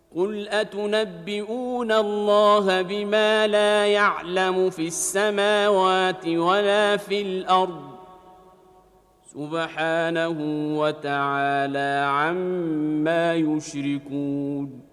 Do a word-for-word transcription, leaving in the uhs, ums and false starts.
قل أتنبئون الله بما لا يعلم في السماوات ولا في الأرض سبحانه وتعالى عما يشركون